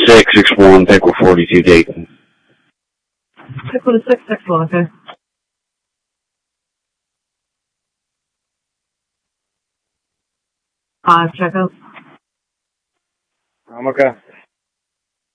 661 Pickle 42 Dayton. Pickle 661, okay. Check out. Okay.